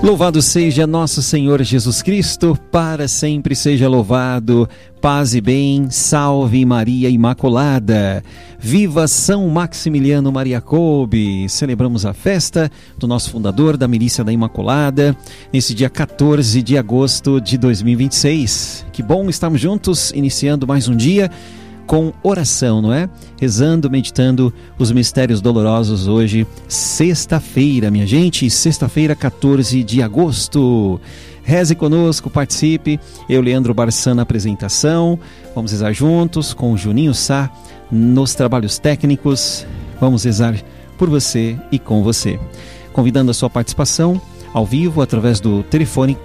Louvado seja nosso Senhor Jesus Cristo, para sempre seja louvado. Paz e bem, salve Maria Imaculada. Viva São Maximiliano Maria Kolbe. Celebramos a festa do nosso fundador da Milícia da Imaculada, nesse dia 14 de agosto de 2026. Que bom estarmos juntos, iniciando mais um dia com oração, não é? Rezando, meditando os mistérios dolorosos hoje, sexta-feira, minha gente, sexta-feira, 14 de agosto. Reze conosco, participe. Eu, Leandro Barçan, na apresentação. Vamos rezar juntos com o Juninho Sá nos trabalhos técnicos. Vamos rezar por você e com você. Convidando a sua participação ao vivo através do telefone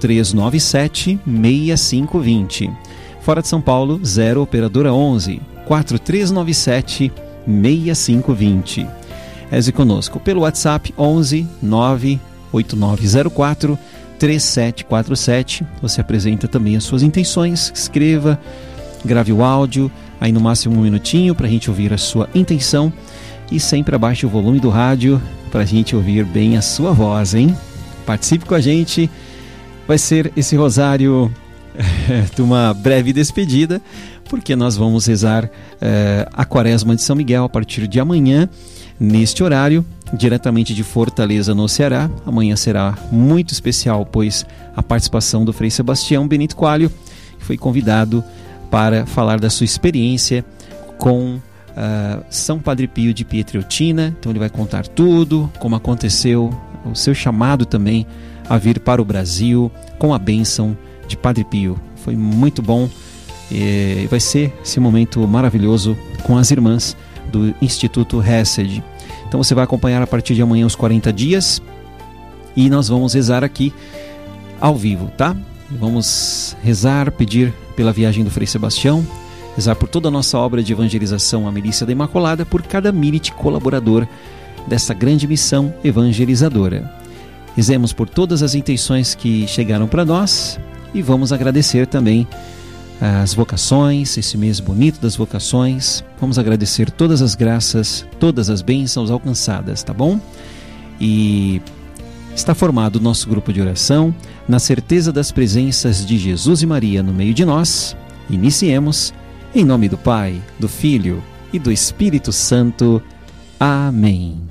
4397-6520. Fora de São Paulo, 0 operadora 11 4397-6520. Reze conosco pelo WhatsApp 11 98904 3747. Você apresenta também as suas intenções, escreva, grave o áudio, aí no máximo um minutinho para a gente ouvir a sua intenção, e sempre abaixe o volume do rádio para a gente ouvir bem a sua voz, hein? Participe com a gente, vai ser esse rosário de uma breve despedida, porque nós vamos rezar a Quaresma de São Miguel a partir de amanhã, neste horário, diretamente de Fortaleza, no Ceará. Amanhã será muito especial, pois a participação do Frei Sebastião Benito Coelho, que foi convidado para falar da sua experiência com São Padre Pio de Pietrelcina. Então ele vai contar tudo, como aconteceu, o seu chamado também a vir para o Brasil com a bênção de Padre Pio. Foi muito bom, e vai ser esse momento maravilhoso com as irmãs do Instituto Hesed. Então você vai acompanhar a partir de amanhã os 40 dias, e nós vamos rezar aqui ao vivo, tá? Vamos rezar, pedir pela viagem do Frei Sebastião, rezar por toda a nossa obra de evangelização, a Milícia da Imaculada, por cada milite colaborador dessa grande missão evangelizadora. Rezemos por todas as intenções que chegaram para nós, e vamos agradecer também as vocações, esse mês bonito das vocações. Vamos agradecer todas as graças, todas as bênçãos alcançadas, tá bom? E está formado o nosso grupo de oração, na certeza das presenças de Jesus e Maria no meio de nós. Iniciemos, em nome do Pai, do Filho e do Espírito Santo. Amém.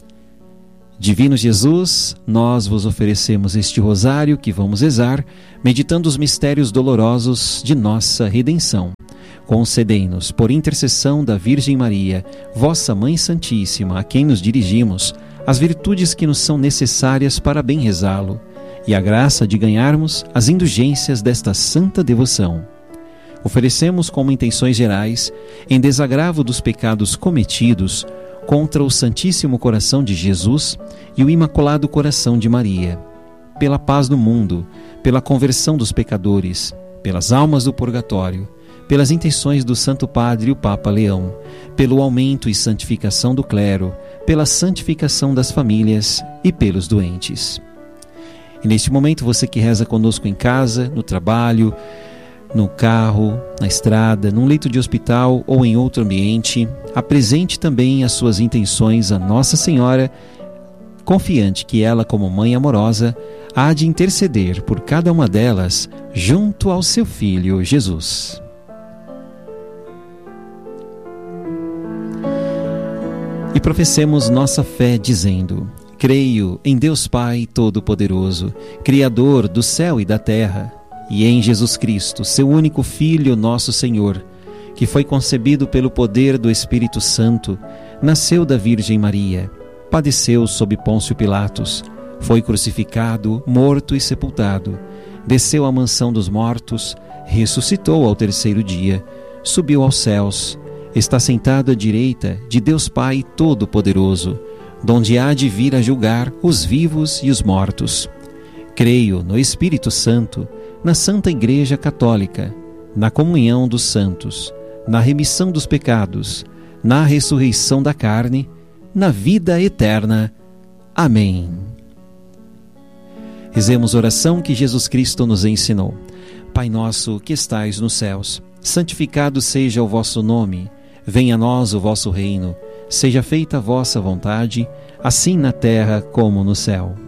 Divino Jesus, nós vos oferecemos este rosário que vamos rezar, meditando os mistérios dolorosos de nossa redenção. Concedei-nos, por intercessão da Virgem Maria, vossa Mãe Santíssima, a quem nos dirigimos, as virtudes que nos são necessárias para bem rezá-lo, e a graça de ganharmos as indulgências desta santa devoção. Oferecemos como intenções gerais, em desagravo dos pecados cometidos contra o Santíssimo Coração de Jesus e o Imaculado Coração de Maria, pela paz do mundo, pela conversão dos pecadores, pelas almas do purgatório, pelas intenções do Santo Padre o Papa Leão, pelo aumento e santificação do clero, pela santificação das famílias e pelos doentes. E neste momento, você que reza conosco em casa, no trabalho, no carro, na estrada, num leito de hospital ou em outro ambiente, apresente também as suas intenções a Nossa Senhora, confiante que ela, como mãe amorosa, há de interceder por cada uma delas junto ao seu Filho Jesus. E professemos nossa fé dizendo: creio em Deus Pai Todo-Poderoso, Criador do céu e da terra, e em Jesus Cristo, seu único Filho, nosso Senhor, que foi concebido pelo poder do Espírito Santo, nasceu da Virgem Maria, padeceu sob Pôncio Pilatos, foi crucificado, morto e sepultado, desceu à mansão dos mortos, ressuscitou ao terceiro dia, subiu aos céus, está sentado à direita de Deus Pai Todo-Poderoso, donde há de vir a julgar os vivos e os mortos. Creio no Espírito Santo, na Santa Igreja Católica, na comunhão dos santos, na remissão dos pecados, na ressurreição da carne, na vida eterna. Amém. Rezemos a oração que Jesus Cristo nos ensinou. Pai nosso que estais nos céus, santificado seja o vosso nome. Venha a nós o vosso reino. Seja feita a vossa vontade, assim na terra como no céu.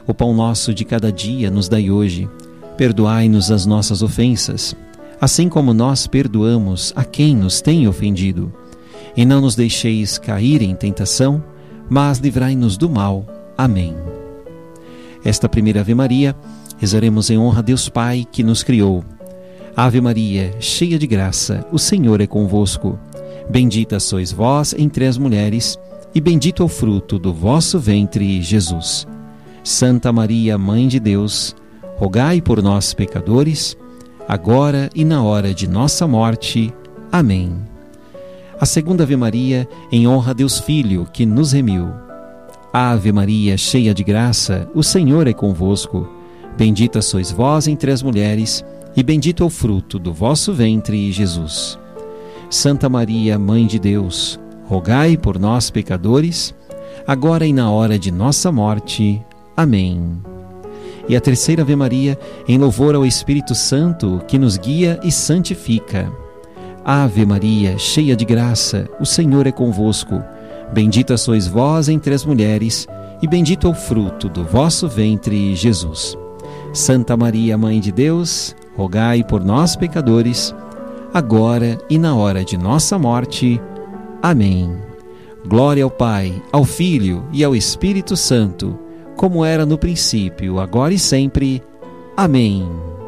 O pão nosso de cada dia nos dai hoje. Perdoai-nos as nossas ofensas, assim como nós perdoamos a quem nos tem ofendido. E não nos deixeis cair em tentação, mas livrai-nos do mal. Amém. Esta primeira Ave Maria, rezaremos em honra a Deus Pai que nos criou. Ave Maria, cheia de graça, o Senhor é convosco. Bendita sois vós entre as mulheres, e bendito é o fruto do vosso ventre, Jesus. Santa Maria, Mãe de Deus, rogai por nós, pecadores, agora e na hora de nossa morte. Amém. A segunda Ave Maria, em honra a Deus Filho, que nos remiu. Ave Maria, cheia de graça, o Senhor é convosco. Bendita sois vós entre as mulheres, e bendito é o fruto do vosso ventre, Jesus. Santa Maria, Mãe de Deus, rogai por nós, pecadores, agora e na hora de nossa morte. Amém. E a terceira Ave Maria, em louvor ao Espírito Santo, que nos guia e santifica. Ave Maria, cheia de graça, o Senhor é convosco. Bendita sois vós entre as mulheres, e bendito é o fruto do vosso ventre, Jesus. Santa Maria, Mãe de Deus, rogai por nós, pecadores, agora e na hora de nossa morte. Amém. Glória ao Pai, ao Filho e ao Espírito Santo, como era no princípio, agora e sempre. Amém.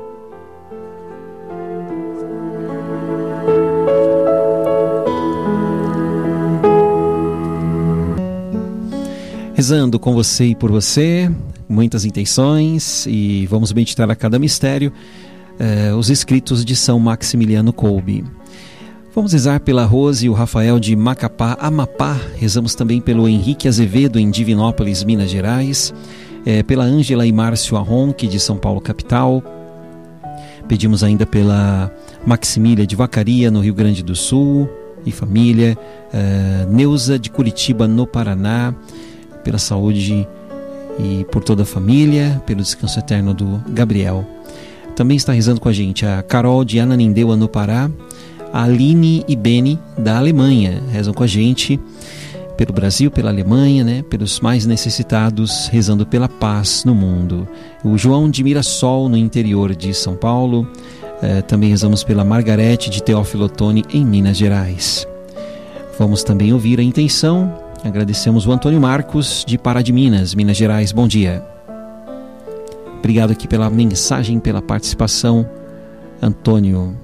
Rezando com você e por você, muitas intenções, e vamos meditar a cada mistério, os escritos de São Maximiliano Kolbe. Vamos rezar pela Rose e o Rafael de Macapá, Amapá. Rezamos também pelo Henrique Azevedo, em Divinópolis, Minas Gerais. Pela Ângela e Márcio Arronque, de São Paulo, capital. Pedimos ainda pela Maximília de Vacaria, no Rio Grande do Sul, e família. Neuza de Curitiba, no Paraná. Pela saúde e por toda a família. Pelo descanso eterno do Gabriel. Também está rezando com a gente a Carol de Ananindeua, no Pará. A Aline e Beni, da Alemanha, rezam com a gente pelo Brasil, pela Alemanha, né? Pelos mais necessitados, rezando pela paz no mundo. O João de Mirassol, no interior de São Paulo. Também rezamos pela Margarete de Teófilo Otoni, em Minas Gerais. Vamos também ouvir a intenção. Agradecemos o Antônio Marcos, de Pará de Minas, Minas Gerais. Bom dia. Obrigado aqui pela mensagem, pela participação, Antônio.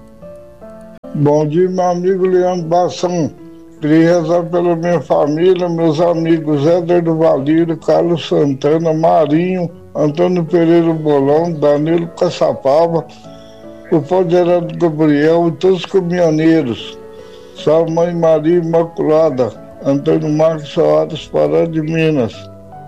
Bom dia, meu amigo Leandro Bassan. Queria rezar pela minha família, meus amigos Éder do Valírio, Carlos Santana, Marinho, Antônio Pereira Bolão, Danilo Caçapava, o Poderado Gabriel e todos os caminhoneiros. Salve Mãe Maria Imaculada, Antônio Marcos Soares, Pará de Minas.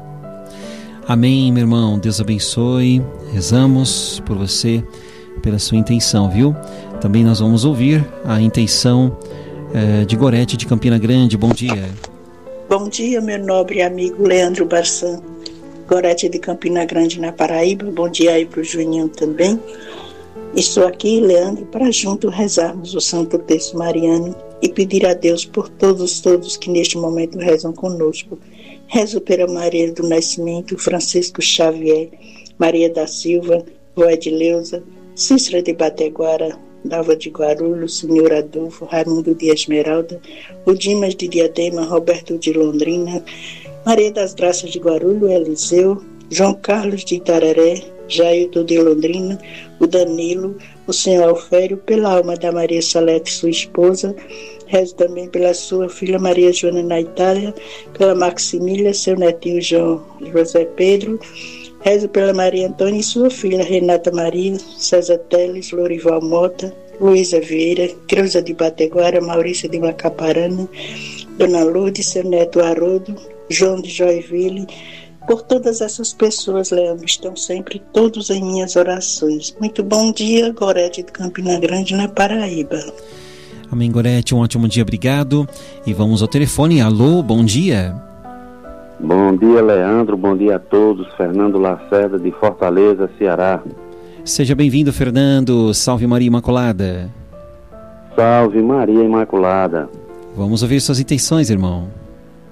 Amém, meu irmão. Deus abençoe. Rezamos por você, pela sua intenção, viu? Também nós vamos ouvir a intenção de Gorete de Campina Grande. Bom dia. Bom dia, meu nobre amigo Leandro Barçan. Gorete de Campina Grande, na Paraíba. Bom dia aí para o Juninho também. Estou aqui, Leandro, para junto rezarmos o Santo Terço Mariano e pedir a Deus por todos que neste momento rezam conosco. Rezo pela Maria do Nascimento, Francisco Xavier, Maria da Silva, Vó Edileuza, Cícera de Bateguara, Dalva de Guarulhos, Senhor Adolfo, Raimundo de Esmeralda, o Dimas de Diadema, Roberto de Londrina, Maria das Graças de Guarulhos, Eliseu, João Carlos de Itararé, Jailton de Londrina, o Danilo, o Senhor Alfério, pela alma da Maria Salete, sua esposa. Rezo também pela sua filha Maria Joana na Itália, pela Maximília, seu netinho João José Pedro. Rezo pela Maria Antônia e sua filha Renata Maria, César Teles, Lorival Mota, Luísa Vieira, Creuza de Bateguara, Maurícia de Macaparana, Dona Lourdes, seu neto Haroldo, João de Joinville. Por todas essas pessoas, Leandro, estão sempre todos em minhas orações. Muito bom dia, Gorete de Campina Grande, na Paraíba. Amém, Gorete, um ótimo dia, obrigado. E vamos ao telefone. Alô, bom dia. Bom dia, Leandro, bom dia a todos. Fernando Lacerda, de Fortaleza, Ceará. Seja bem-vindo, Fernando. Salve Maria Imaculada. Salve Maria Imaculada. Vamos ouvir suas intenções, irmão.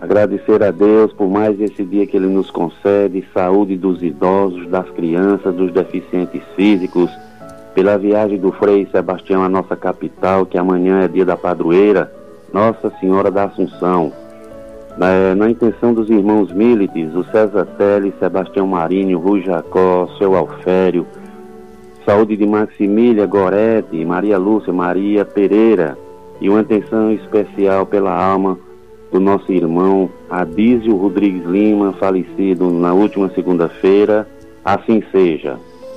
Agradecer a Deus por mais esse dia que Ele nos concede, saúde dos idosos, das crianças, dos deficientes físicos, pela viagem do Frei Sebastião à nossa capital, que amanhã é dia da padroeira, Nossa Senhora da Assunção. Na intenção dos irmãos Milites, o César Teles, Sebastião Marinho, Rui Jacó, seu Alfério, saúde de Maximília Gorete, Maria Lúcia, Maria Pereira, e uma intenção especial pela alma do nosso irmão Adísio Rodrigues Lima, falecido na última segunda-feira. Assim seja.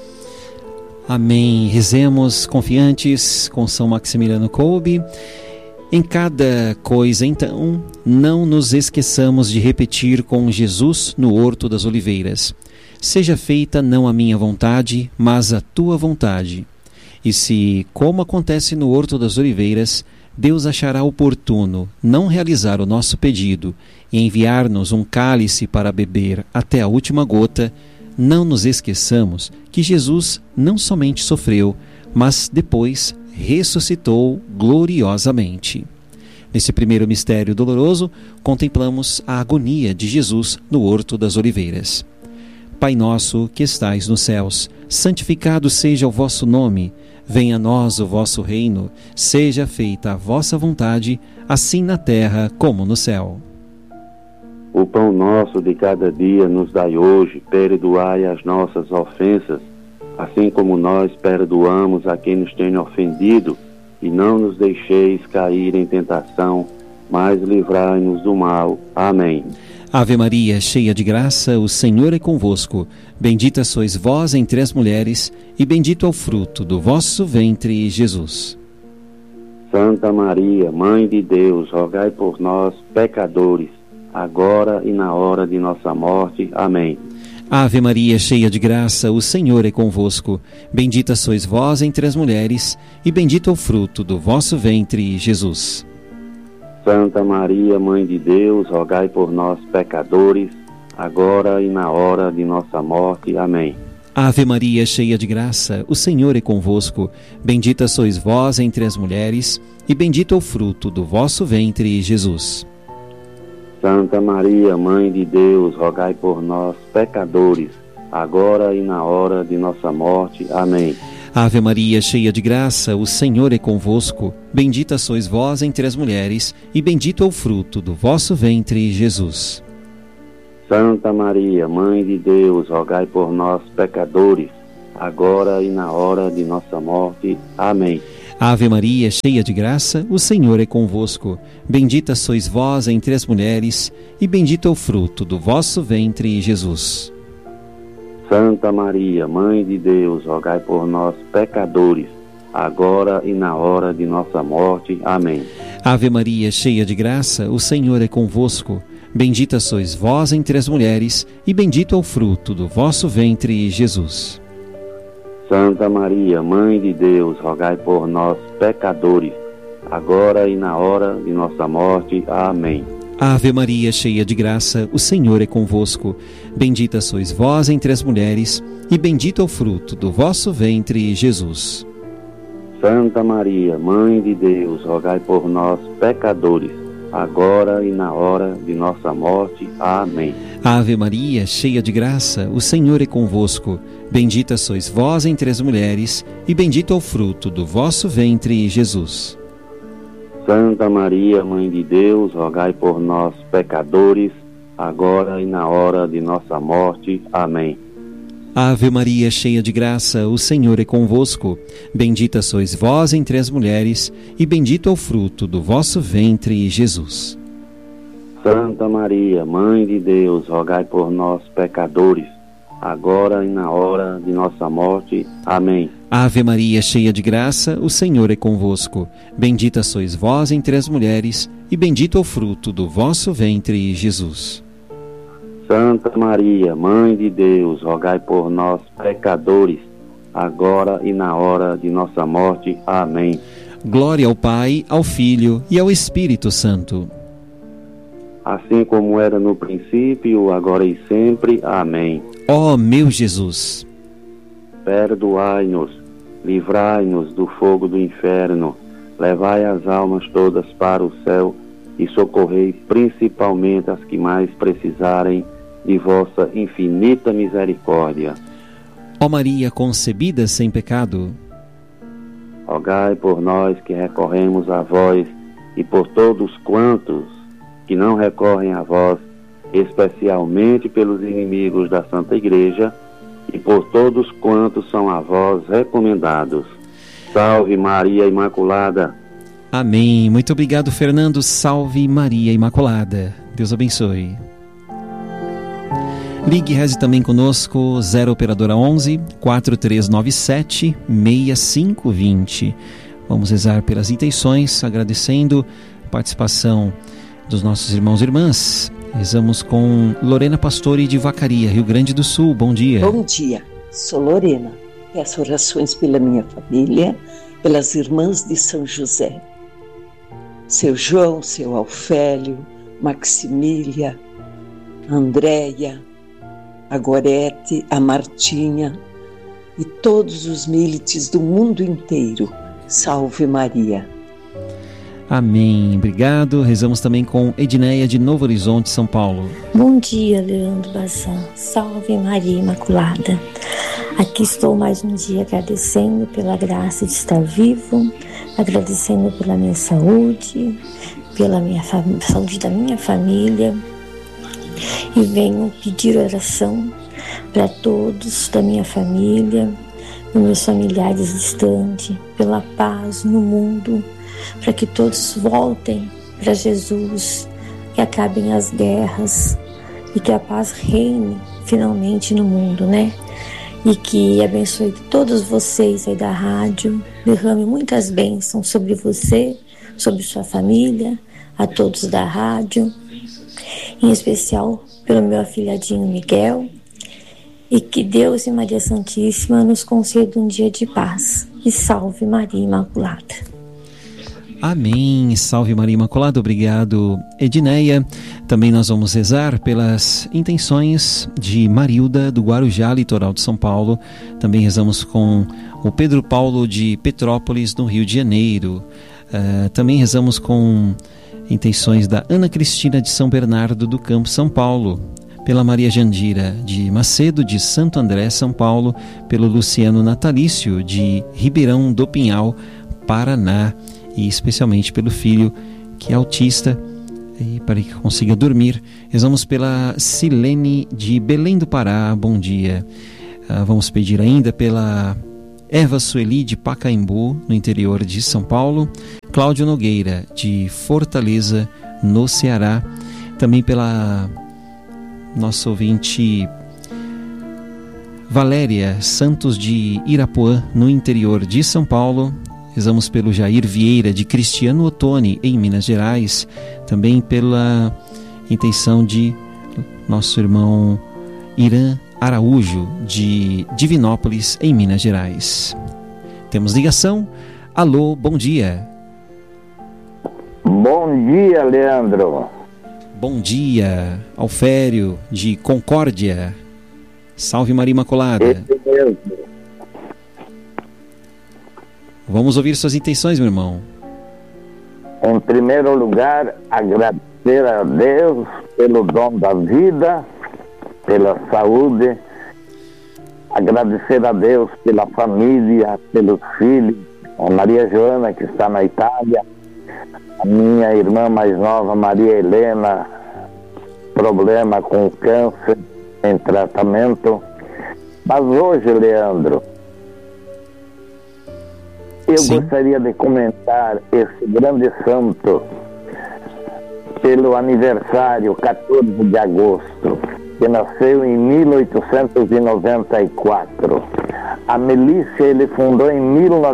Amém. Rezemos confiantes com São Maximiliano Kolbe. Em cada coisa, então, não nos esqueçamos de repetir com Jesus no Horto das Oliveiras: seja feita não a minha vontade, mas a tua vontade. E se, como acontece no Horto das Oliveiras, Deus achará oportuno não realizar o nosso pedido e enviar-nos um cálice para beber até a última gota, não nos esqueçamos que Jesus não somente sofreu, mas depois ressuscitou gloriosamente. Nesse primeiro mistério doloroso, contemplamos a agonia de Jesus no Horto das Oliveiras. Pai nosso que estais nos céus, santificado seja o vosso nome. Venha a nós o vosso reino, seja feita a vossa vontade, assim na terra como no céu. O pão nosso de cada dia nos dai hoje, perdoai as nossas ofensas, assim como nós perdoamos a quem nos tem ofendido, e não nos deixeis cair em tentação, mas livrai-nos do mal. Amém. Ave Maria, cheia de graça, o Senhor é convosco. Bendita sois vós entre as mulheres, e bendito é o fruto do vosso ventre, Jesus. Santa Maria, Mãe de Deus, rogai por nós, pecadores, agora e na hora de nossa morte. Amém. Ave Maria, cheia de graça, o Senhor é convosco. Bendita sois vós entre as mulheres, e bendito é o fruto do vosso ventre, Jesus. Santa Maria, Mãe de Deus, rogai por nós, pecadores, agora e na hora de nossa morte. Amém. Ave Maria, cheia de graça, o Senhor é convosco. Bendita sois vós entre as mulheres, e bendito é o fruto do vosso ventre, Jesus. Santa Maria, Mãe de Deus, rogai por nós, pecadores, agora e na hora de nossa morte. Amém. Ave Maria, cheia de graça, o Senhor é convosco. Bendita sois vós entre as mulheres, e bendito é o fruto do vosso ventre, Jesus. Santa Maria, Mãe de Deus, rogai por nós, pecadores, agora e na hora de nossa morte. Amém. Ave Maria, cheia de graça, o Senhor é convosco. Bendita sois vós entre as mulheres, e bendito é o fruto do vosso ventre, Jesus. Santa Maria, Mãe de Deus, rogai por nós, pecadores, agora e na hora de nossa morte. Amém. Ave Maria, cheia de graça, o Senhor é convosco. Bendita sois vós entre as mulheres, e bendito é o fruto do vosso ventre, Jesus. Santa Maria, Mãe de Deus, rogai por nós, pecadores, agora e na hora de nossa morte. Amém. Ave Maria, cheia de graça, o Senhor é convosco. Bendita sois vós entre as mulheres, e bendito é o fruto do vosso ventre, Jesus. Santa Maria, Mãe de Deus, rogai por nós, pecadores, agora e na hora de nossa morte. Amém. Ave Maria, cheia de graça, o Senhor é convosco. Bendita sois vós entre as mulheres, e bendito é o fruto do vosso ventre, Jesus. Santa Maria, Mãe de Deus, rogai por nós, pecadores, agora e na hora de nossa morte. Amém. Ave Maria, cheia de graça, o Senhor é convosco. Bendita sois vós entre as mulheres, e bendito é o fruto do vosso ventre, Jesus. Santa Maria, Mãe de Deus, rogai por nós, pecadores, agora e na hora de nossa morte. Amém. Ave Maria, cheia de graça, o Senhor é convosco. Bendita sois vós entre as mulheres, e bendito é o fruto do vosso ventre, Jesus. Santa Maria, Mãe de Deus, rogai por nós, pecadores, agora e na hora de nossa morte. Amém. Glória ao Pai, ao Filho e ao Espírito Santo. Assim como era no princípio, agora e sempre. Amém. Ó meu Jesus, perdoai-nos, livrai-nos do fogo do inferno, levai as almas todas para o céu e socorrei principalmente as que mais precisarem de vossa infinita misericórdia. Ó Maria concebida sem pecado, Rogai por nós que recorremos a vós e por todos quantos que não recorrem a vós, especialmente pelos inimigos da Santa Igreja e por todos quantos são a vós recomendados. Salve Maria Imaculada. Amém. Muito obrigado, Fernando. Salve Maria Imaculada. Deus abençoe. Ligue e reze também conosco, 0 operadora 11 4397 6520. Vamos rezar pelas intenções, agradecendo a participação dos nossos irmãos e irmãs. Rezamos com Lorena Pastore de Vacaria, Rio Grande do Sul. Bom dia. Bom dia, sou Lorena. Peço orações pela minha família, pelas irmãs de São José. Seu João, seu Alfélio, Maximília, Andréia, a Gorete, a Martinha e todos os milites do mundo inteiro. Salve Maria. Amém. Obrigado. Rezamos também com Edneia de Novo Horizonte, São Paulo. Bom dia, Leandro Barzan. Salve Maria Imaculada. Aqui estou mais um dia agradecendo pela graça de estar vivo, agradecendo pela minha saúde, pela saúde da minha família. E venho pedir oração para todos da minha família, para meus familiares distantes, pela paz no mundo, para que todos voltem para Jesus, que acabem as guerras e que a paz reine finalmente no mundo, né? E que abençoe todos vocês aí da rádio, derrame muitas bênçãos sobre você, sobre sua família, a todos da rádio, em especial pelo meu afilhadinho Miguel, e que Deus e Maria Santíssima nos concedam um dia de paz. E salve Maria Imaculada. Amém. Salve Maria Imaculada. Obrigado, Edneia. Também nós vamos rezar pelas intenções de Marilda do Guarujá, litoral de São Paulo. Também rezamos com o Pedro Paulo de Petrópolis, no Rio de Janeiro. Também rezamos com intenções da Ana Cristina de São Bernardo do Campo, São Paulo, pela Maria Jandira de Macedo de Santo André, São Paulo, pelo Luciano Natalício de Ribeirão do Pinhal, Paraná, e especialmente pelo filho que é autista e para que consiga dormir. Rezamos pela Silene de Belém do Pará. Bom dia. Vamos pedir ainda pela Eva Sueli de Pacaembu, no interior de São Paulo, Cláudio Nogueira de Fortaleza, no Ceará, também pela nossa ouvinte Valéria Santos de Irapuã, no interior de São Paulo. Rezamos pelo Jair Vieira de Cristiano Ottoni, em Minas Gerais, também pela intenção de nosso irmão Irã Araújo de Divinópolis, em Minas Gerais. Temos ligação. Alô, bom dia. Bom dia, Leandro. Bom dia, Alfério de Concórdia. Salve Maria Imaculada. Esse mesmo. Vamos ouvir suas intenções, meu irmão. Em primeiro lugar, agradecer a Deus pelo dom da vida, pela saúde, agradecer a Deus pela família, pelos filhos, a Maria Joana, que está na Itália, a minha irmã mais nova, Maria Helena, problema com câncer em tratamento. Mas hoje, Leandro, eu Sim. gostaria de comentar esse grande santo pelo aniversário 14 de agosto, que nasceu em 1894. A milícia ele fundou em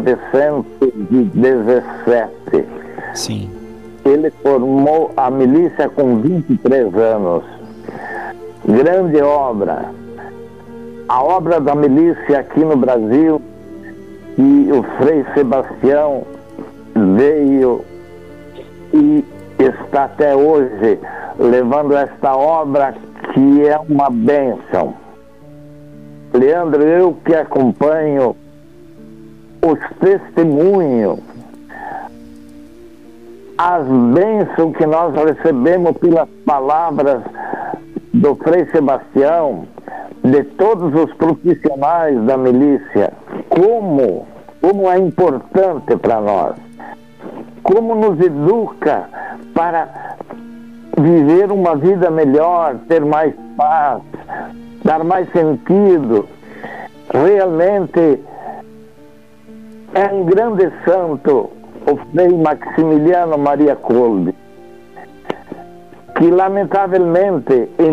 1917. Sim. Ele formou a milícia com 23 anos. Grande obra. A obra da milícia aqui no Brasil, e o Frei Sebastião veio e está até hoje levando esta obra, que é uma bênção. Leandro, eu que acompanho os testemunhos as bênçãos que nós recebemos pelas palavras do Frei Sebastião, de todos os profissionais da milícia, como é importante para nós, como nos educa para viver uma vida melhor, ter mais paz, dar mais sentido. Realmente é um grande santo, o Frei Maximiliano Maria Kolbe, que lamentavelmente em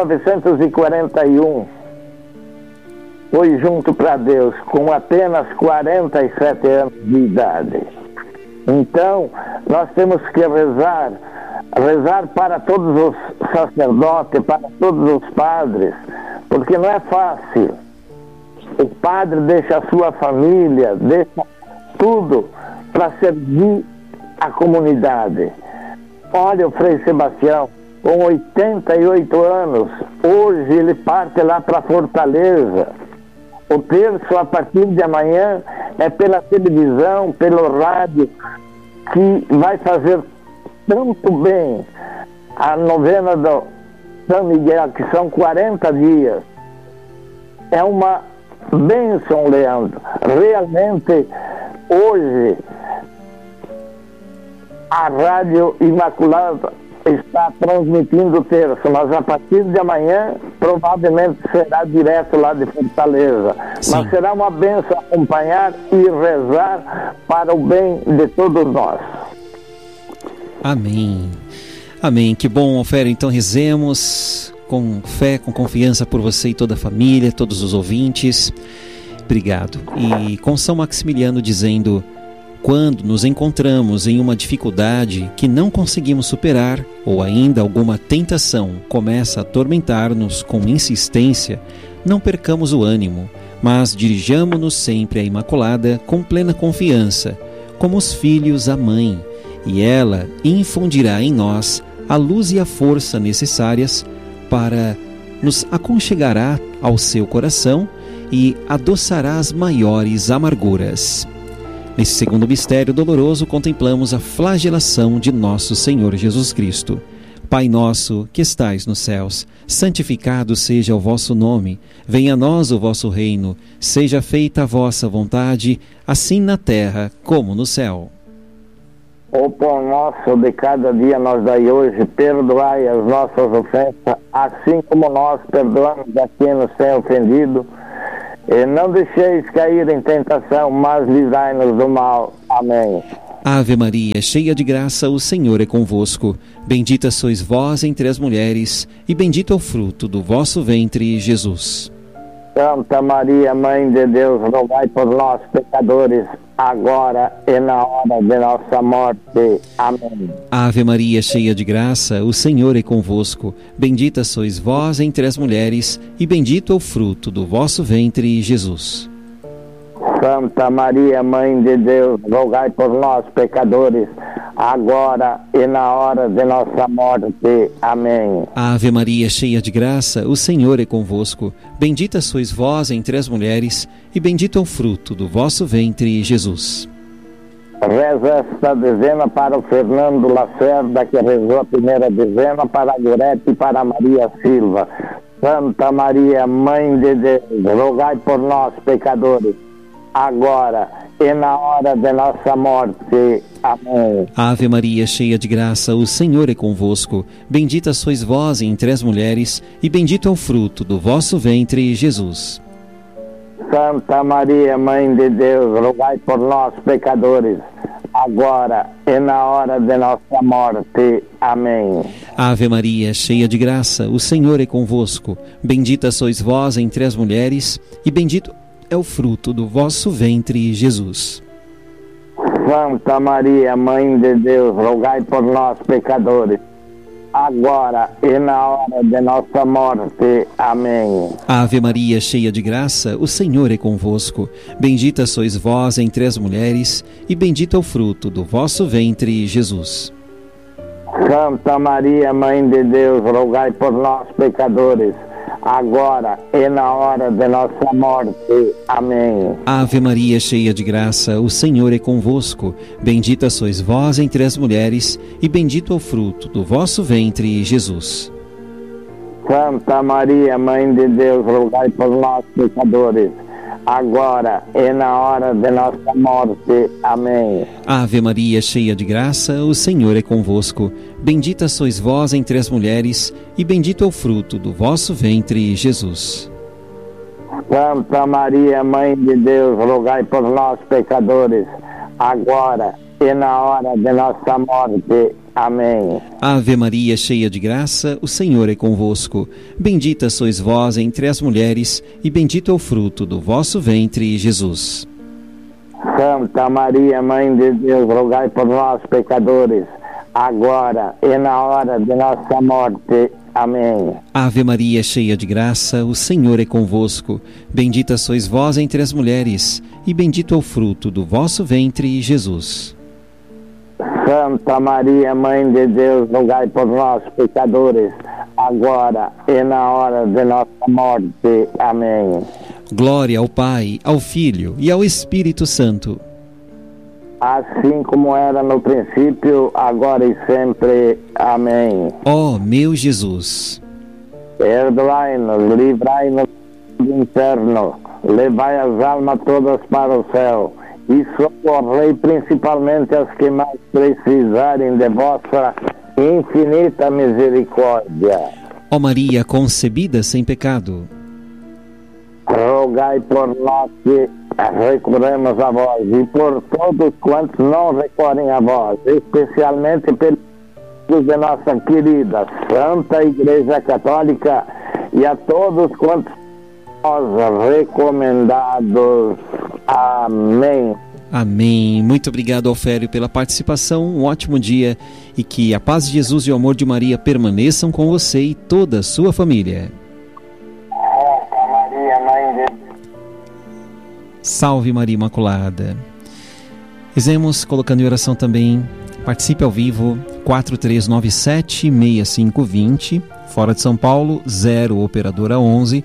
1941 foi junto para Deus com apenas 47 anos de idade. Então nós temos que rezar para todos os sacerdotes, para todos os padres, porque não é fácil. O padre deixa a sua família, deixa tudo para servir a comunidade. Olha o Frei Sebastião, com 88 anos, hoje ele parte lá para Fortaleza. O terço, a partir de amanhã, é pela televisão, pelo rádio, que vai fazer tanto bem a novena do São Miguel, que são 40 dias. É uma bênção, Leandro. Realmente, hoje, a Rádio Imaculada está transmitindo o terço, mas a partir de amanhã provavelmente será direto lá de Fortaleza. Sim. Mas será uma bênção acompanhar e rezar para o bem de todos nós. Amém. Amém. Que bom, Ofério. Então rezemos com fé, com confiança por você e toda a família, todos os ouvintes. Obrigado. E com São Maximiliano dizendo: quando nos encontramos em uma dificuldade que não conseguimos superar, ou ainda alguma tentação começa a atormentar-nos com insistência, não percamos o ânimo, mas dirijamo-nos sempre à Imaculada com plena confiança, como os filhos à mãe, e ela infundirá em nós a luz e a força necessárias para nos aconchegará ao seu coração e adoçará as maiores amarguras. Nesse segundo mistério doloroso, contemplamos a flagelação de nosso Senhor Jesus Cristo. Pai nosso, que estais nos céus, santificado seja o vosso nome. Venha a nós o vosso reino. Seja feita a vossa vontade, assim na terra como no céu. O pão nosso de cada dia nos dai hoje, perdoai as nossas ofensas, assim como nós perdoamos a quem nos tem ofendido. E não deixeis cair em tentação, mas livrai-nos do mal. Amém. Ave Maria, cheia de graça, o Senhor é convosco. Bendita sois vós entre as mulheres, e bendito é o fruto do vosso ventre, Jesus. Santa Maria, Mãe de Deus, rogai por nós, pecadores, agora e na hora de nossa morte. Amém. Ave Maria, cheia de graça, o Senhor é convosco. Bendita sois vós entre as mulheres, e bendito é o fruto do vosso ventre, Jesus. Santa Maria, Mãe de Deus, rogai por nós, pecadores, agora e na hora de nossa morte. Amém. Ave Maria, cheia de graça, o Senhor é convosco. Bendita sois vós entre as mulheres, e bendito é o fruto do vosso ventre, Jesus. Reza esta dezena para o Fernando Lacerda, que rezou a primeira dezena, para a Gorete e para a Maria Silva. Santa Maria, Mãe de Deus, rogai por nós, pecadores, agora e na hora de nossa morte. Amém. Ave Maria, cheia de graça, o Senhor é convosco. Bendita sois vós entre as mulheres, e bendito é o fruto do vosso ventre, Jesus. Santa Maria, Mãe de Deus, rogai por nós, pecadores, agora e na hora de nossa morte. Amém. Ave Maria, cheia de graça, o Senhor é convosco. Bendita sois vós entre as mulheres, e bendito é o fruto do vosso ventre, Jesus. Santa Maria, Mãe de Deus, rogai por nós, pecadores, agora e na hora de nossa morte. Amém. Ave Maria, cheia de graça, o Senhor é convosco. Bendita sois vós entre as mulheres, e bendito é o fruto do vosso ventre, Jesus. Santa Maria, Mãe de Deus, rogai por nós, pecadores, agora e na hora de nossa morte. Amém. Ave Maria, cheia de graça, o Senhor é convosco. Bendita sois vós entre as mulheres, e bendito é o fruto do vosso ventre, Jesus. Santa Maria, Mãe de Deus, rogai por nós, pecadores, agora e na hora de nossa morte. Amém. Ave Maria, cheia de graça, o Senhor é convosco. Bendita sois vós entre as mulheres, e bendito é o fruto do vosso ventre, Jesus. Santa Maria, Mãe de Deus, rogai por nós, pecadores, agora e na hora de nossa morte. Amém. Ave Maria, cheia de graça, o Senhor é convosco. Bendita sois vós entre as mulheres, e bendito é o fruto do vosso ventre, Jesus. Santa Maria, Mãe de Deus, rogai por nós, pecadores, agora e na hora de nossa morte. Amém. Ave Maria, cheia de graça, o Senhor é convosco. Bendita sois vós entre as mulheres, e bendito é o fruto do vosso ventre, Jesus. Santa Maria, Mãe de Deus, rogai por nós, pecadores, agora e na hora de nossa morte. Amém. Glória ao Pai, ao Filho e ao Espírito Santo. Assim como era no princípio, agora e sempre. Amém. Ó meu Jesus, perdoai-nos, livrai-nos do inferno, levai as almas todas para o céu e socorrei principalmente as que mais precisarem de vossa infinita misericórdia. ó Maria concebida sem pecado, rogai por nós que recorremos a vós e por todos quantos não recorrem a vós, especialmente pelos de nossa querida Santa Igreja Católica e a todos quantos nós recomendados. Amém. Amém. Muito obrigado, Alfério, pela participação. Um ótimo dia e que a paz de Jesus e o amor de Maria permaneçam com você e toda a sua família. Santa Maria, Mãe de Deus. Salve Maria Imaculada. Rezemos colocando em oração também. Participe ao vivo 4397-6520, fora de São Paulo 0 operadora 11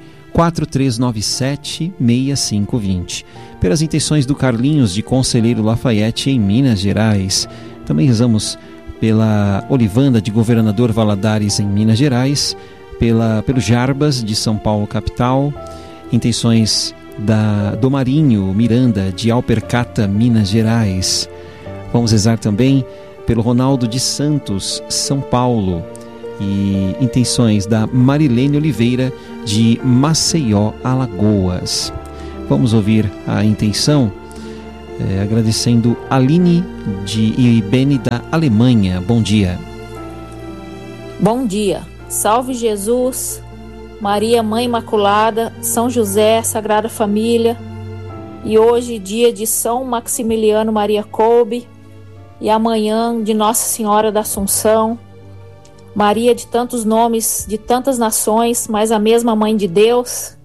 4397-6520. Pelas intenções do Carlinhos de Conselheiro Lafayette em Minas Gerais. Também rezamos pela Olivanda de Governador Valadares em Minas Gerais, pelo Jarbas de São Paulo capital, intenções do Marinho Miranda de Alpercata, Minas Gerais. Vamos rezar também pelo Ronaldo de Santos, São Paulo, e intenções da Marilene Oliveira de Maceió, Alagoas. Vamos ouvir a intenção, agradecendo Aline de Ibene da Alemanha. Bom dia. Bom dia. Salve Jesus, Maria Mãe Imaculada, São José, Sagrada Família. E hoje, dia de São Maximiliano Maria Kolbe, e amanhã de Nossa Senhora da Assunção. Maria de tantos nomes, de tantas nações, mas a mesma Mãe de Deus.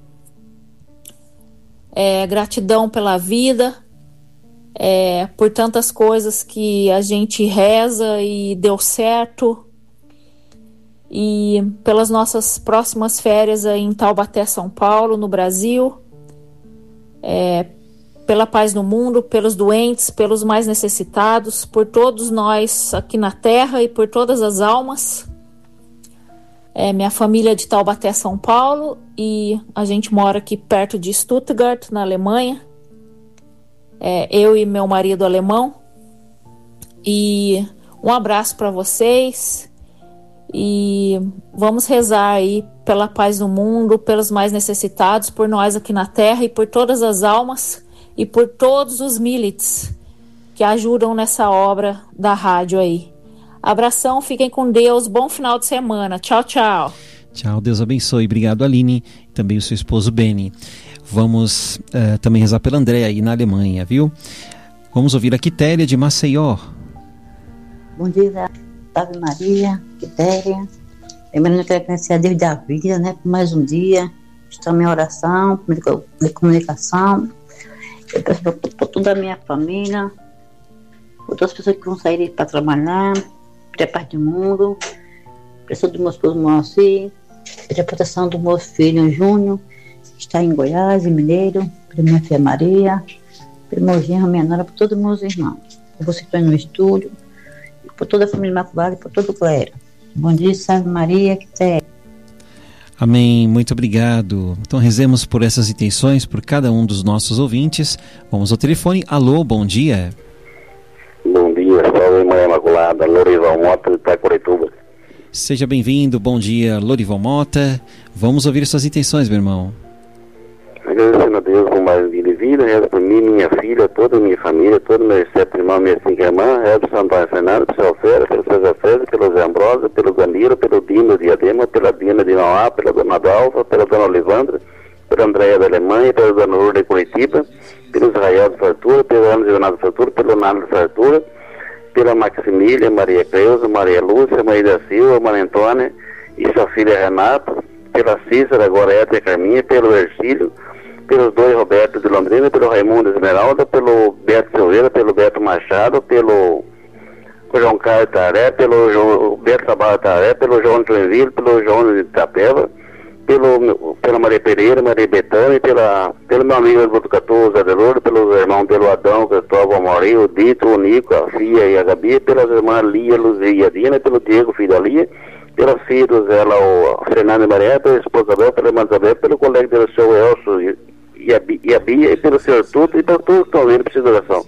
Gratidão pela vida, por tantas coisas que a gente reza e deu certo. E pelas nossas próximas férias em Taubaté, São Paulo, no Brasil. Pela paz no mundo, pelos doentes, pelos mais necessitados, por todos nós aqui na terra e por todas as almas. Minha família é de Taubaté, São Paulo, e a gente mora aqui perto de Stuttgart, na Alemanha. Eu e meu marido alemão. E um abraço para vocês. E vamos rezar aí pela paz no mundo, pelos mais necessitados, por nós aqui na terra e por todas as almas e por todos os milits que ajudam nessa obra da rádio aí. Abração, fiquem com Deus, bom final de semana. Tchau, tchau. Tchau, Deus abençoe. Obrigado, Aline, e também o seu esposo Beni. Vamos também rezar pela Andréa aí na Alemanha, viu? Vamos ouvir a Quitéria de Maceió. Bom dia, Ave Maria, Quitéria. Lembrando que eu quero agradecer a Deus da vida, né, por mais um dia. Estou em minha oração, de comunicação. Eu peço por toda a minha família, por todas as pessoas que vão sair para trabalhar, da parte do mundo. Peço do meu esposo Moacir, Pela proteção do meu filho Júnior, que está em Goiás, em Mineiro, pela minha filha Maria, pelo meu genro, minha nora, por todos os meus irmãos. Por você que está no estúdio, por toda a família Imaculada e por todo o clero. Bom dia, Salve Maria, que tem. Amém, muito obrigado. Então rezemos por essas intenções, por cada um dos nossos ouvintes. Vamos ao telefone. Alô, bom dia. Bom dia, Salve Maria Imaculada, Lorival Mota de Itacoretuba. Seja bem-vindo, bom dia, Lorival Mota. Vamos ouvir suas intenções, meu irmão. Agradecendo a Deus por mais um dia de vida, rezo por mim, minha filha, toda a minha família, todo meu sete irmão, minha cinco irmãs, rezo por São Antônio Fernando, pelo Celfera, pelo César César, pelo Zé Ambrosa, pelo Danilo, pelo Dino Diadema, pela Dina de Mauá, pela Dona Adalva, pela Dona Olivandra, pela Andréia da Alemanha, pela Dona Lourdes de Curitiba, pelo Israel de Fartura, pelo Ana Leonardo de Fartura, pelo Leonardo de Fartura, pela Maximília, Maria Creuza, Maria Lúcia, Maria da Silva, Maria Antônia e sua filha Renata, pela Cícera, Gorete e Carminha, pelo Ercílio, pelos dois Roberto de Londrina, pelo Raimundo Esmeralda, pelo Beto Silveira, pelo Beto Machado, pelo João Carlos Taré, pelo Beto Sabarra Taré, pelo João de Joinville, pelo João de Itapeva, pela Maria Pereira, Maria Betânia, pelo meu amigo Botucatu, Zé Deloro, pelos irmãos pelo Adão, Cristóvão, Amori, o Dito, o Nico, a Fia e a Gabi, pelas irmãs Lia, Luzia e a Dina, pelo Diego, filho da Lia, pelas filhas, o Fernando e Maria, pela esposa dela, pela irmã Isabel, pelo colega dele, o seu Elcio e a Bia, e pelo senhor Tuto, e para todos que estão ouvindo, precisa de oração.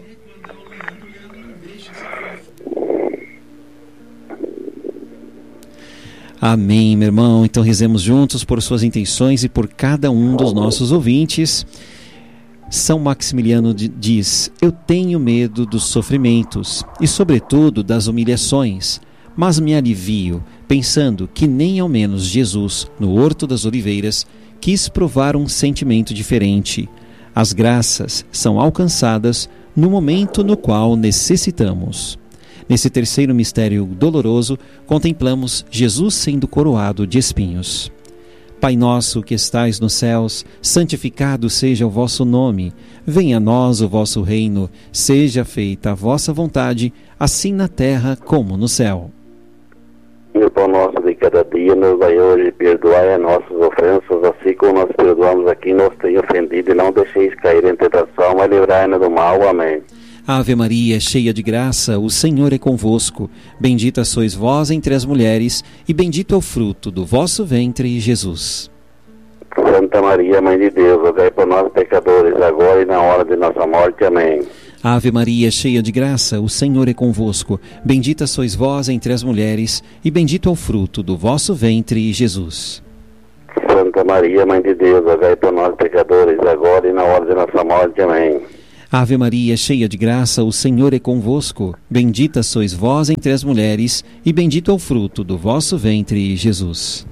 Amém, meu irmão. Então rezemos juntos por suas intenções e por cada um dos nossos ouvintes. São Maximiliano diz: eu tenho medo dos sofrimentos e sobretudo das humilhações, mas me alivio pensando que nem ao menos Jesus, no Horto das Oliveiras, quis provar um sentimento diferente. As graças são alcançadas no momento no qual necessitamos. Nesse terceiro mistério doloroso, contemplamos Jesus sendo coroado de espinhos. Pai nosso que estais nos céus, santificado seja o vosso nome. Venha a nós o vosso reino, seja feita a vossa vontade, assim na terra como no céu. O pão nosso de cada dia nos dai hoje, e perdoai as nossas ofensas, assim como nós perdoamos a quem nos tem ofendido, e não deixeis cair em tentação, mas livrai-nos do mal. Amém. Ave Maria, cheia de graça, o Senhor é convosco. Bendita sois vós entre as mulheres, e bendito é o fruto do vosso ventre, Jesus. Santa Maria, Mãe de Deus, rogai por nós pecadores, agora e na hora de nossa morte. Amém. Ave Maria, cheia de graça, o Senhor é convosco. Bendita sois vós entre as mulheres, e bendito é o fruto do vosso ventre, Jesus. Santa Maria, Mãe de Deus, rogai por nós pecadores, agora e na hora de nossa morte. Amém. Ave Maria, cheia de graça, o Senhor é convosco. Bendita sois vós entre as mulheres, e bendito é o fruto do vosso ventre, Jesus.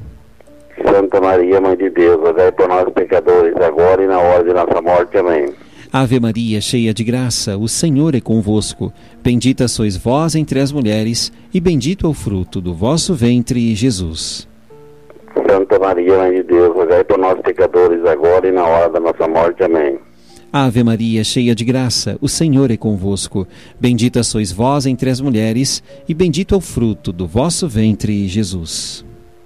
Santa Maria, Mãe de Deus, rogai por nós pecadores, agora e na hora de nossa morte. Amém. Ave Maria, cheia de graça, o Senhor é convosco. Bendita sois vós entre as mulheres, e bendito é o fruto do vosso ventre, Jesus. Santa Maria, Mãe de Deus, rogai por nós pecadores, agora e na hora da nossa morte. Amém. Ave Maria, cheia de graça, o Senhor é convosco. Bendita sois vós entre as mulheres, e bendito é o fruto do vosso ventre, Jesus.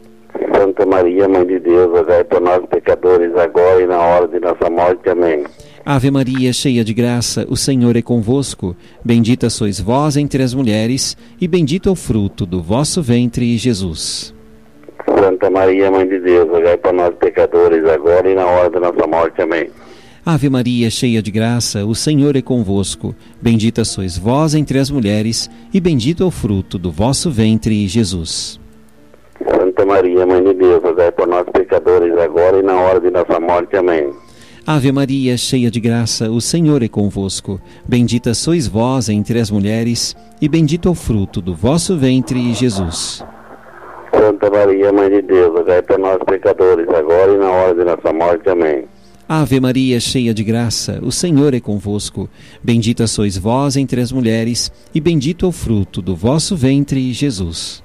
Santa Maria, Mãe de Deus, rogai por nós pecadores, agora e na hora de nossa morte. Amém. Ave Maria, cheia de graça, o Senhor é convosco. Bendita sois vós entre as mulheres, e bendito é o fruto do vosso ventre, Jesus. Santa Maria, Mãe de Deus, rogai por nós pecadores, agora e na hora da nossa morte. Amém. Ave Maria, cheia de graça, o Senhor é convosco. Bendita sois vós entre as mulheres, e bendito é o fruto do vosso ventre, Jesus. Santa Maria, Mãe de Deus, rogai por nós pecadores, agora e na hora de nossa morte. Amém. Ave Maria, cheia de graça, o Senhor é convosco. Bendita sois vós entre as mulheres, e bendito é o fruto do vosso ventre, Jesus. Santa Maria, Mãe de Deus, rogai por nós pecadores, agora e na hora de nossa morte. Amém. Ave Maria, cheia de graça, o Senhor é convosco. Bendita sois vós entre as mulheres, e bendito é o fruto do vosso ventre, Jesus.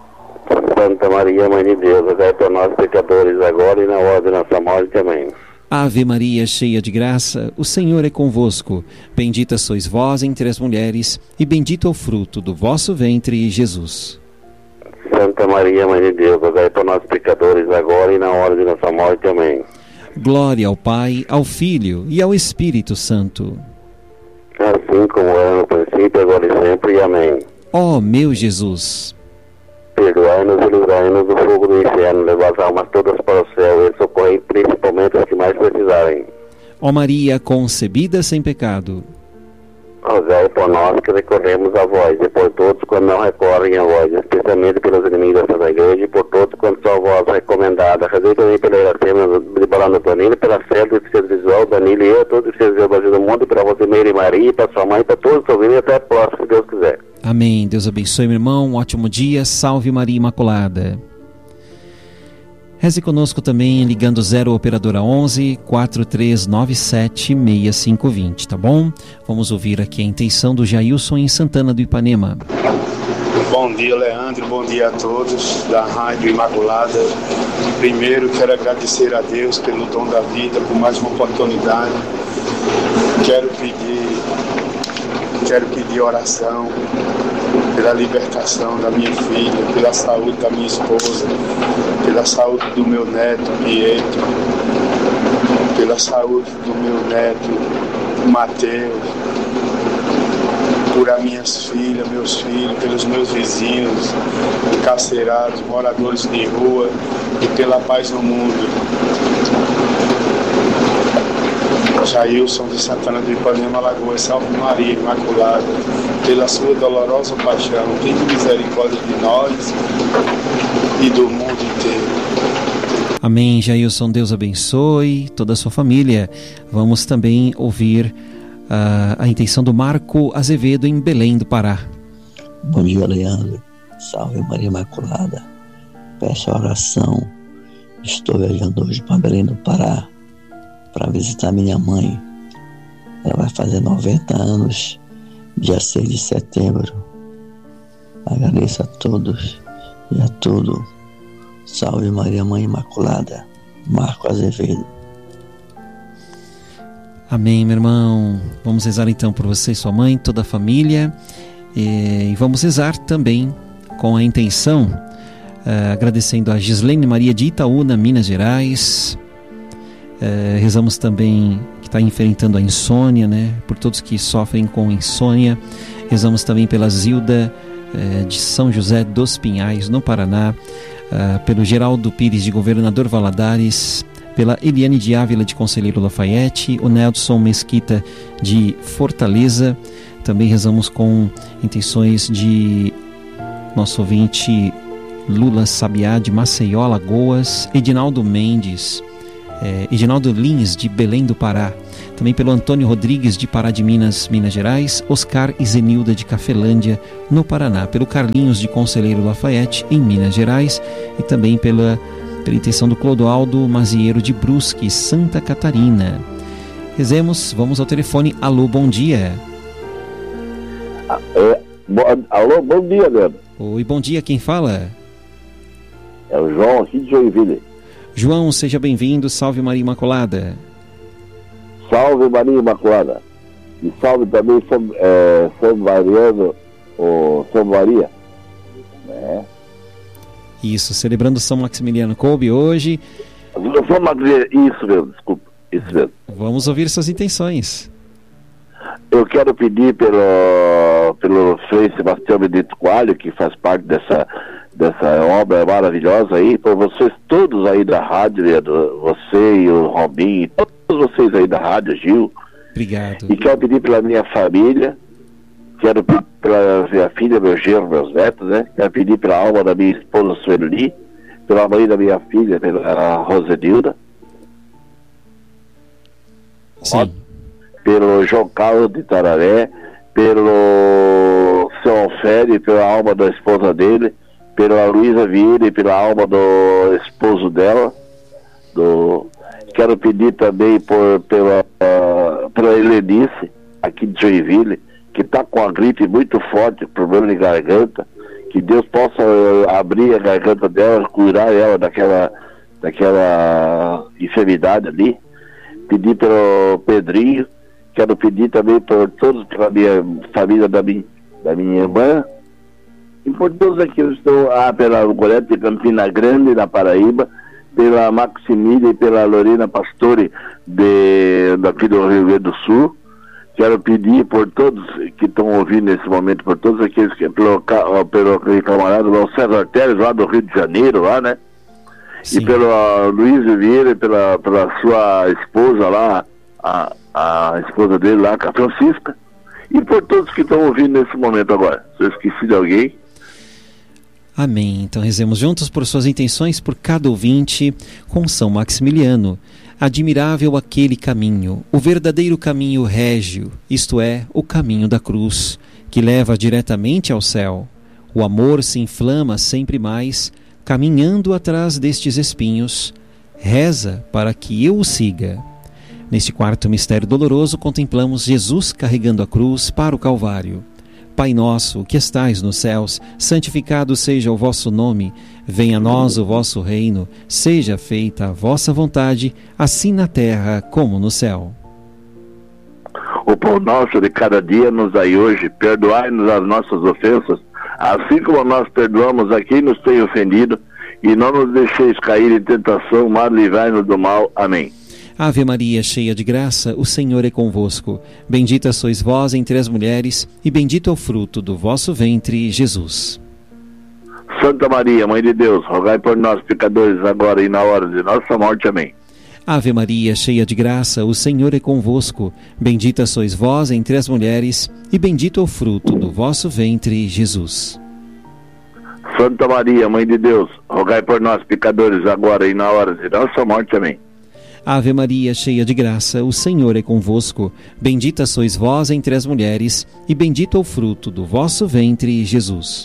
Santa Maria, Mãe de Deus, rogai por nós pecadores, agora e na hora de nossa morte. Amém. Ave Maria, cheia de graça, o Senhor é convosco. Bendita sois vós entre as mulheres, e bendito é o fruto do vosso ventre, Jesus. Santa Santa Maria, Mãe de Deus, rogai por nós pecadores, agora e na hora de nossa morte. Amém. Glória ao Pai, ao Filho e ao Espírito Santo. Assim como era no princípio, agora e sempre. Amém. Ó meu Jesus, perdoai-nos e livrai-nos do fogo do inferno, levai as almas todas para o céu e socorrei principalmente as que mais precisarem. ó Maria concebida sem pecado, Rogai por nós que recorremos a vós, e por todos quando não recorrem a vós, especialmente pelos inimigos da Santa Igreja, e por todos quando são vós recomendada. Rezei também pela Iracema de Balão Tonino, pela Célia, do Deficiente Visual, Danilo e eu, todos os Deficientes Visual do mundo, pela Rosimeira e Maria, para sua mãe, para todos os ouvintes, e até a próxima, se Deus quiser. Amém. Deus abençoe, meu irmão. Um ótimo dia. Salve Maria Imaculada. Reze conosco também ligando 0 operadora 11 4397 6520, tá bom? Vamos ouvir aqui a intenção do Jailson em Santana do Ipanema. Bom dia, Leandro, bom dia a todos da Rádio Imaculada. Primeiro quero agradecer a Deus pelo dom da vida, por mais uma oportunidade. Quero pedir oração pela libertação da minha filha, pela saúde da minha esposa, pela saúde do meu neto Pietro, pela saúde do meu neto Mateus, por as minhas filhas, meus filhos, pelos meus vizinhos, encarcerados, moradores de rua, e pela paz no mundo. Jailson de Santana do Ipanema, Alagoas. Salve Maria Imaculada, pela sua dolorosa paixão, tem misericórdia de nós e do mundo inteiro. Amém, Jailson, Deus abençoe toda a sua família. Vamos também ouvir a intenção do Marco Azevedo em Belém do Pará. Bom dia, Leandro. Salve Maria Imaculada. Peço a oração. Estou viajando hoje para Belém do Pará para visitar minha mãe. Ela vai fazer 90 anos, dia 6 de setembro. Agradeço a todos e a tudo. Salve Maria Mãe Imaculada. Marco Azevedo. Amém, meu irmão. Vamos rezar então por você e sua mãe, toda a família. E vamos rezar também com a intenção, agradecendo a Gislene Maria de Itaúna, Minas Gerais. Rezamos também que está enfrentando a insônia, né? Por todos que sofrem com insônia. Rezamos também pela Zilda de São José dos Pinhais, no Paraná. Pelo Geraldo Pires de Governador Valadares, pela Eliane de Ávila de Conselheiro Lafayette, o Nelson Mesquita de Fortaleza. Também rezamos com intenções de nosso ouvinte Lula Sabiá de Maceió, Alagoas, Edinaldo Mendes, Edinaldo Lins de Belém do Pará, também pelo Antônio Rodrigues de Pará de Minas, Minas Gerais, Oscar e Zenilda de Cafelândia, no Paraná, pelo Carlinhos de Conselheiro Lafayette, em Minas Gerais, e também pela intenção do Clodoaldo Mazieiro de Brusque, Santa Catarina. Rezemos, vamos ao telefone. Alô, bom dia. Alô, bom dia, Leandro. Oi, bom dia, quem fala? É o João aqui de Joinville. João, seja bem-vindo, salve Maria Imaculada. Salve Maria Imaculada. E salve também São Mariano, ou São Maria. Né? Isso, celebrando São Maximiliano Kolbe hoje. Isso mesmo, desculpa. Isso mesmo. Vamos ouvir suas intenções. Eu quero pedir pelo Frei Sebastião Benedito Coelho, que faz parte dessa obra maravilhosa aí, por vocês todos aí da rádio, você e o Robinho, todos vocês aí da rádio, Gil. Obrigado. E quero pedir pela minha família, quero pedir pela minha filha, meu genro, meus netos, né? Quero pedir pela alma da minha esposa Sueli, pela mãe da minha filha, pela Rosenilda. Sim. Pelo João Carlos de Tararé, pelo seu Alfredo, pela alma da esposa dele, pela Luísa Vieira e pela alma do esposo dela. Quero pedir também pela Helenice, aqui de Joinville, que está com a gripe muito forte, problema de garganta, que Deus possa abrir a garganta dela, curar ela daquela enfermidade ali. Pedir pelo Pedrinho, quero pedir também por todos, pela minha família da minha irmã, E por todos aqueles que estão pela Gorete de Campina Grande, na Paraíba, pela Maximília e pela Lorena Pastore daqui do Rio Grande do Sul. Quero pedir por todos que estão ouvindo nesse momento, por todos aqueles que pelo camarada lá, o César Teles, lá do Rio de Janeiro, lá, né? Sim. E pelo Luiz Vieira, pela sua esposa lá, a esposa dele lá, a Francisca, e por todos que estão ouvindo nesse momento agora. Se eu esqueci de alguém. Amém. Então rezemos juntos por suas intenções, por cada ouvinte, com São Maximiliano. Admirável aquele caminho, o verdadeiro caminho régio, isto é, o caminho da cruz, que leva diretamente ao céu. O amor se inflama sempre mais, caminhando atrás destes espinhos. Reza para que eu o siga. Neste quarto mistério doloroso, contemplamos Jesus carregando a cruz para o Calvário. Pai nosso, que estais nos céus, santificado seja o vosso nome. Venha a nós o vosso reino. Seja feita a vossa vontade, assim na terra como no céu. O pão nosso de cada dia nos dai hoje. Perdoai-nos as nossas ofensas, assim como nós perdoamos a quem nos tem ofendido. E não nos deixeis cair em tentação, mas livrai-nos do mal. Amém. Ave Maria, cheia de graça, o Senhor é convosco. Bendita sois vós entre as mulheres, e bendito é o fruto do vosso ventre, Jesus. Santa Maria, Mãe de Deus, rogai por nós, pecadores, agora e na hora de nossa morte. Amém. Ave Maria, cheia de graça, o Senhor é convosco. Bendita sois vós entre as mulheres, e bendito é o fruto do vosso ventre, Jesus. Santa Maria, Mãe de Deus, rogai por nós, pecadores, agora e na hora de nossa morte. Amém. Ave Maria, cheia de graça, o Senhor é convosco. Bendita sois vós entre as mulheres, e bendito é o fruto do vosso ventre, Jesus.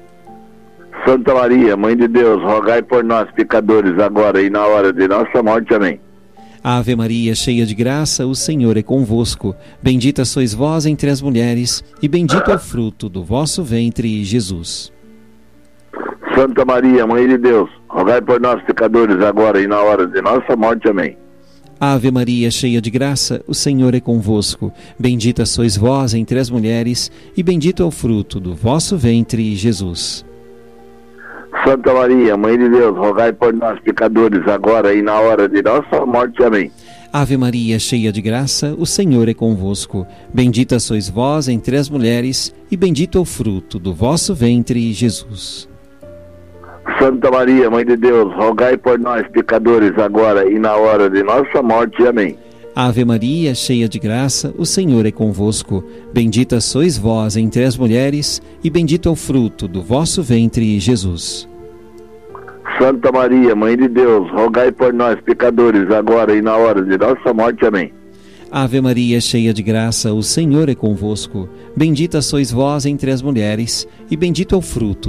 Santa Maria, Mãe de Deus, rogai por nós, pecadores, agora e na hora de nossa morte. Amém. Ave Maria, cheia de graça, o Senhor é convosco. Bendita sois vós entre as mulheres, e bendito é o fruto do vosso ventre, Jesus. Santa Maria, Mãe de Deus, rogai por nós, pecadores, agora e na hora de nossa morte. Amém. Ave Maria, cheia de graça, o Senhor é convosco. Bendita sois vós entre as mulheres, e bendito é o fruto do vosso ventre, Jesus. Santa Maria, Mãe de Deus, rogai por nós, pecadores, agora e na hora de nossa morte. Amém. Ave Maria, cheia de graça, o Senhor é convosco. Bendita sois vós entre as mulheres, e bendito é o fruto do vosso ventre, Jesus. Santa Maria, Mãe de Deus, rogai por nós, pecadores, agora e na hora de nossa morte. Amém. Ave Maria, cheia de graça, o Senhor é convosco. Bendita sois vós entre as mulheres, e bendito é o fruto do vosso ventre, Jesus. Santa Maria, Mãe de Deus, rogai por nós, pecadores, agora e na hora de nossa morte. Amém. Ave Maria, cheia de graça, o Senhor é convosco. Bendita sois vós entre as mulheres, e bendito é o fruto